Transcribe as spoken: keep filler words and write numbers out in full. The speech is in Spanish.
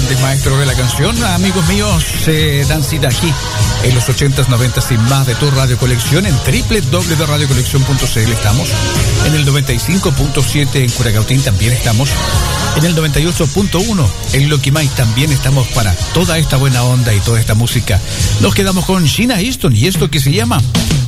grandes maestros de la canción. Amigos míos, se dan cita aquí en los ochentas, noventas y más de tu Radio Colección en doble u doble u doble u punto radio colección punto c l. Estamos en el noventa y cinco punto siete en Curacautín, también estamos en el noventa y ocho punto uno en Loquimay, también estamos para toda esta buena onda y toda esta música. Nos quedamos con Sheena Easton y esto que se llama